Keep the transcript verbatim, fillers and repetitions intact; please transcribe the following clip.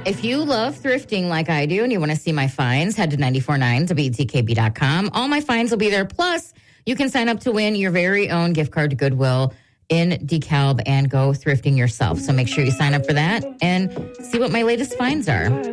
If you love thrifting like I do and you want to see my finds, head to nine four nine W T K B dot com. All my finds will be there. Plus, you can sign up to win your very own gift card to Goodwill in DeKalb and go thrifting yourself. So make sure you sign up for that and see what my latest finds are.